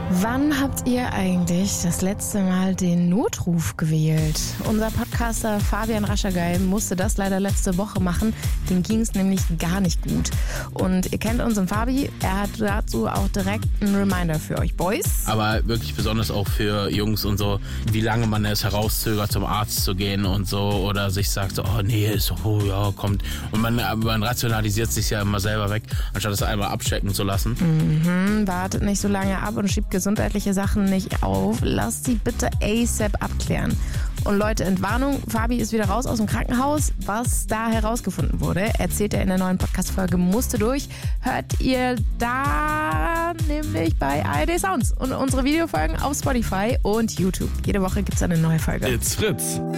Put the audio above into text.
Wann habt ihr eigentlich das letzte Mal den Notruf gewählt? Unser Podcaster Fabian Raschagay musste das leider letzte Woche machen. Dem ging es nämlich gar nicht gut. Und ihr kennt unseren Fabi, er hat dazu auch direkt einen Reminder für euch Boys. Aber wirklich besonders auch für Jungs und so, wie lange man es herauszögert, zum Arzt zu gehen und so. Oder sich sagt so, oh nee, ist so, oh ja, kommt. Und man rationalisiert sich ja immer selber weg, anstatt es einmal abchecken zu lassen. Wartet nicht so lange ab und schiebt gesundheitliche Sachen nicht auf. Lasst sie bitte ASAP abklären. Und Leute, Entwarnung, Fabi ist wieder raus aus dem Krankenhaus. Was da herausgefunden wurde, erzählt er in der neuen Podcast-Folge Musste durch. Hört ihr da nämlich bei ARD Sounds und unsere Videofolgen auf Spotify und YouTube. Jede Woche gibt es eine neue Folge. It's Fritz.